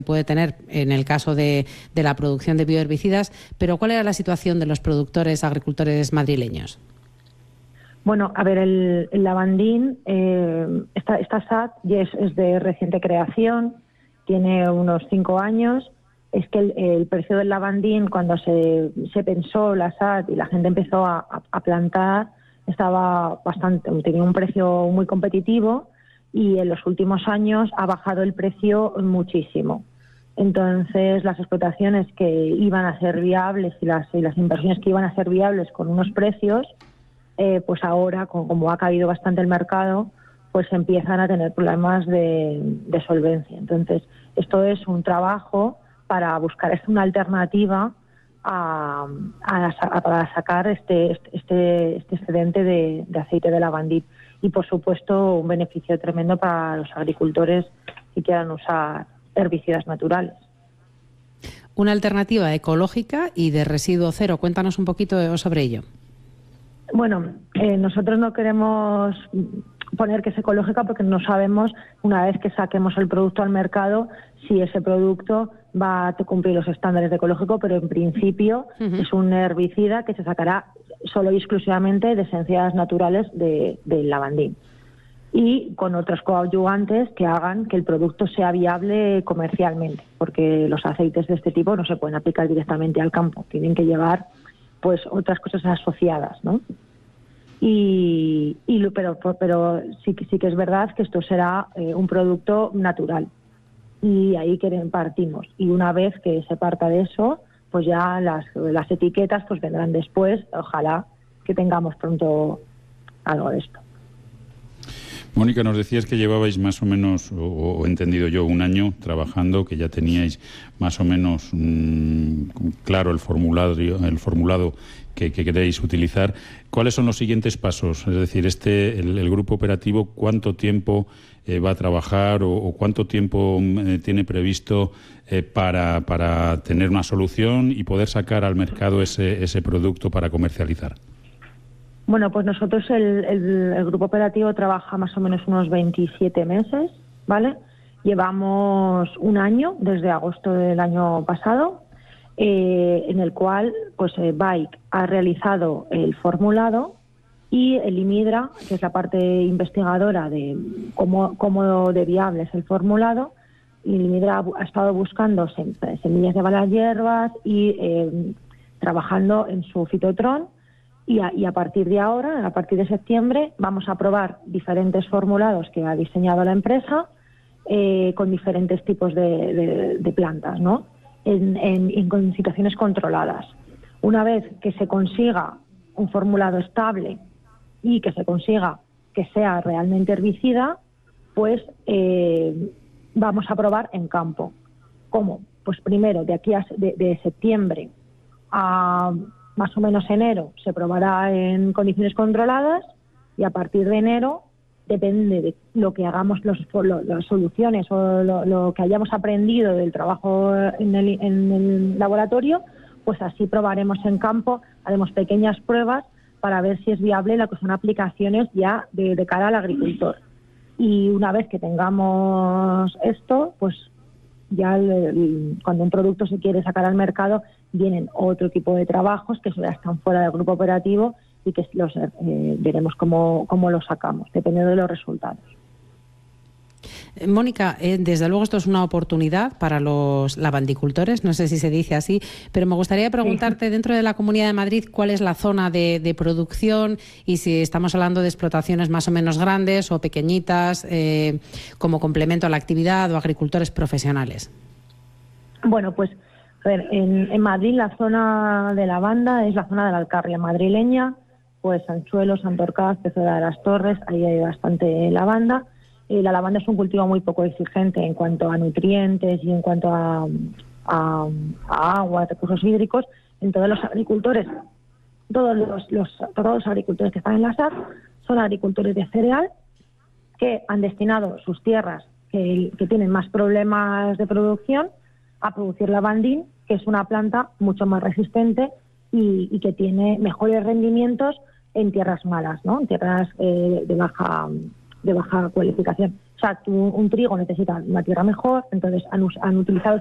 puede tener en el caso de la producción de bioherbicidas, pero ¿cuál era la situación de los productores agricultores madrileños? Bueno, a ver, el lavandín, esta SAT ya es de reciente creación, tiene unos 5 años. Es que el precio del lavandín, cuando se pensó la SAT y la gente empezó a plantar, tenía un precio muy competitivo, y en los últimos años ha bajado el precio muchísimo. Entonces, las explotaciones que iban a ser viables y las inversiones que iban a ser viables con unos precios, pues ahora, como ha caído bastante el mercado, pues empiezan a tener problemas de solvencia. Entonces, esto es un trabajo para buscar una alternativa para sacar este excedente de aceite de lavandí. Y, por supuesto, un beneficio tremendo para los agricultores que quieran usar herbicidas naturales. Una alternativa ecológica y de residuo cero. Cuéntanos un poquito sobre ello. Bueno, nosotros no queremos poner que es ecológica porque no sabemos, una vez que saquemos el producto al mercado, si ese producto va a cumplir los estándares de ecológico, pero en principio es un herbicida que se sacará solo y exclusivamente de esencias naturales del lavandín, y con otros coadyuvantes que hagan que el producto sea viable comercialmente, porque los aceites de este tipo no se pueden aplicar directamente al campo, tienen que llevar pues otras cosas asociadas, ¿no? Pero sí que es verdad que esto será un producto natural, y ahí partimos. Y una vez que se parta de eso, pues ya las etiquetas pues vendrán después. Ojalá que tengamos pronto algo de esto. Mónica, nos decías que llevabais más o menos, o he entendido yo, un año trabajando, que ya teníais más o menos claro el formulado que queréis utilizar. ¿Cuáles son los siguientes pasos? Es decir, el grupo operativo, ¿cuánto tiempo va a trabajar o cuánto tiempo tiene previsto para tener una solución y poder sacar al mercado ese producto para comercializar? Bueno, pues nosotros el grupo operativo trabaja más o menos unos 27 meses, ¿vale? Llevamos un año, desde agosto del año pasado, en el cual pues BAIC ha realizado el formulado, y el IMIDRA, que es la parte investigadora de cómo de viable es el formulado, y el IMIDRA ha estado buscando semillas de malas hierbas y trabajando en su fitotron. Y a partir de ahora, a partir de septiembre, vamos a probar diferentes formulados que ha diseñado la empresa con diferentes tipos de plantas, ¿no? En situaciones controladas. Una vez que se consiga un formulado estable y que se consiga que sea realmente herbicida, pues vamos a probar en campo. ¿Cómo? Pues primero, de aquí de septiembre a más o menos enero se probará en condiciones controladas, y a partir de enero, depende de lo que hagamos, las soluciones o lo que hayamos aprendido del trabajo en el laboratorio, pues así probaremos en campo, haremos pequeñas pruebas para ver si es viable lo que son aplicaciones ya de cara al agricultor. Y una vez que tengamos esto, pues ya cuando un producto se quiere sacar al mercado, vienen otro tipo de trabajos que ya están fuera del grupo operativo y que veremos cómo los sacamos, dependiendo de los resultados. Mónica, desde luego esto es una oportunidad para los lavandicultores, no sé si se dice así, pero me gustaría preguntarte, dentro de la Comunidad de Madrid, cuál es la zona de producción y si estamos hablando de explotaciones más o menos grandes o pequeñitas como complemento a la actividad, o agricultores profesionales. Bueno, pues a ver, en Madrid la zona de lavanda es la zona de la Alcarria madrileña, pues Sanchuelo, Santorcaz, Pezuela de las Torres, ahí hay bastante lavanda. La lavanda es un cultivo muy poco exigente en cuanto a nutrientes y en cuanto a agua, recursos hídricos. Entonces los agricultores, todos los agricultores que están en la SAC son agricultores de cereal que han destinado sus tierras que tienen más problemas de producción a producir lavandín, que es una planta mucho más resistente y que tiene mejores rendimientos en tierras malas, ¿no? En tierras de baja cualificación. sea, un trigo necesita una tierra mejor, entonces han utilizado